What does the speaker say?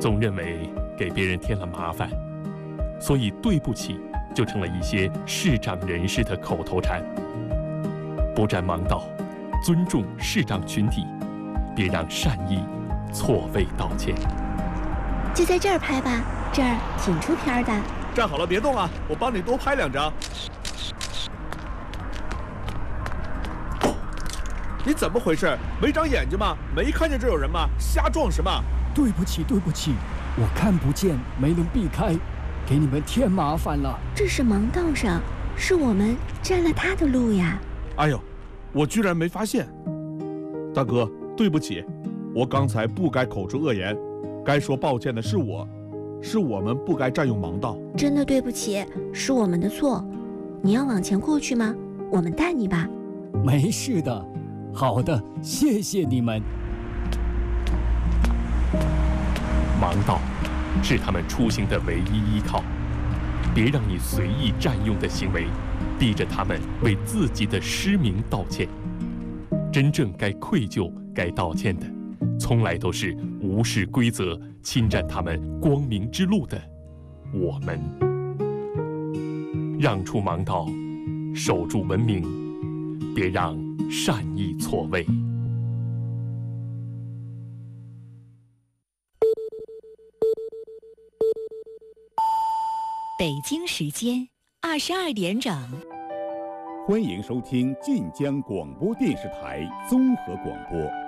总认为给别人添了麻烦，所以对不起就成了一些视障人士的口头禅。不占盲道，尊重视障群体，别让善意错位道歉。 就在这儿拍吧，这儿挺出片的。 站好了，别动啊，我帮你多拍2张。你怎么回事？没长眼睛吗？没看见这有人吗？瞎撞什么？ 对不起，我看不见，没能避开，给你们添麻烦了。 这是盲道上，是我们占了他的路呀。 哎呦，我居然没发现。大哥，对不起，我刚才不该口出恶言，该说抱歉的是我们不该占用盲道。 真的对不起，是我们的错。你要往前过去吗？我们带你吧。 没事的。好的，谢谢你们。 盲道是他们出行的唯一依靠，别让你随意占用的行为逼着他们为自己的失明道歉。真正该愧疚、该道歉的，从来都是无视规则、侵占他们光明之路的我们。让出盲道，守住文明，别让善意错位。 北京时间22点整， 欢迎收听晋江广播电视台综合广播。